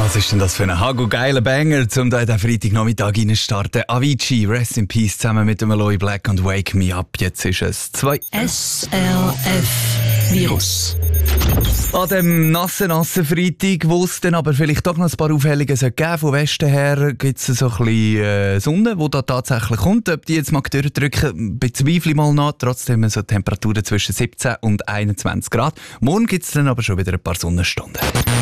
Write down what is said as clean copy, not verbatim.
Was ist denn das für ein geiler Banger, um da den Freitagnachmittag reinstarten? Avicii, Rest in Peace, zusammen mit dem Aloy Black und Wake Me Up. Jetzt ist es 2. SRF-Virus. An dem nassen Freitag, wo es dann aber vielleicht doch noch ein paar Aufhellungen geben soll. Von Westen her gibt es so ein bisschen Sonne, die da tatsächlich kommt. Ob die jetzt mag durchdrücken, bezweifle ich mal noch. Trotzdem so Temperaturen zwischen 17 und 21 Grad. Morgen gibt es dann aber schon wieder ein paar Sonnenstunden.